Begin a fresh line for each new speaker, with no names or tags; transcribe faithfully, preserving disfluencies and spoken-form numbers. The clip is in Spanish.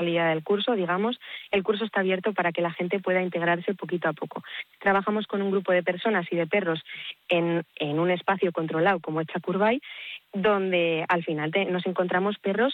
salida del curso, digamos, el curso está abierto para que la gente pueda integrarse poquito a poco. Trabajamos con un grupo de personas y de perros en, en un espacio controlado como es Txakur Bai, donde al final te, nos encontramos perros